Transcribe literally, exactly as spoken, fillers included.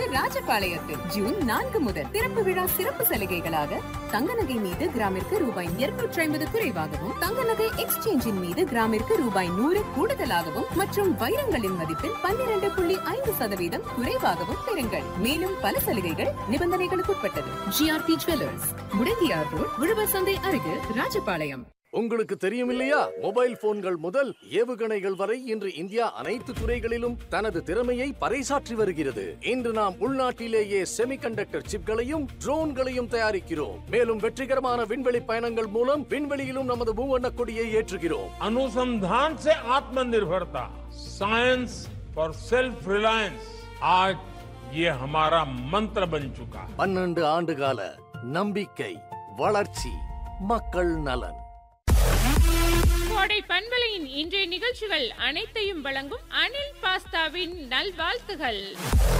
ராஜபாளையத்தில் June நான்கு முதல் திறப்பு விழா சிறப்பு சலுகைகளாக தங்க நகை மீது கிராமிற்கு ரூபாய் இருநூற்றி ஐம்பது குறைவாகவும், தங்க நகை எக்ஸ்சேஞ்சின் மீது கிராமிற்கு ரூபாய் நூறு கூடுதலாகவும் மற்றும் வைரங்களின் மதிப்பில் பன்னிரண்டு புள்ளி ஐந்து சதவீதம் குறைவாகவும் பெறுங்கள். மேலும் பல சலுகைகள் நிபந்தனைகளுக்கு உட்பட்டது. ஜிஆர்டி ஜுவல்லர்ஸ், முடங்கியார் ரோட், உழவர் சந்தை அருகில், ராஜபாளையம். உங்களுக்கு தெரியும் இல்லையா, மொபைல் போன்கள் முதல் ஏவுகணைகள் வரை இன்று இந்தியா அனைத்து துறைகளிலும் தனது திறமையை பறைசாற்றி வருகிறது. இன்று நாம் உள்நாட்டிலேயே செமிகண்டக்டர் சிப்களையும் ட்ரோன்களையும் தயாரிக்கிறோம். மேலும் வெற்றிகரமான விண்வெளி பயணங்கள் மூலம் விண்வெளியிலும் நமது மூவண்ண கொடியை ஏற்றுகிறோம். अनुसंधान से आत्मनिर्भरता, साइंस फॉर सेल्फ रिलायंस, आज ये हमारा मंत्र बन चुका है. பன்னெண்டு ஆண்டுகால நம்பிக்கை, வளர்ச்சி, மக்கள் நலன். கோடை பண்பலையின் இன்றைய நிகழ்ச்சிகள் அனைத்தையும் வழங்கும் அனில் பாஸ்தாவின் நல்வாழ்த்துகள்.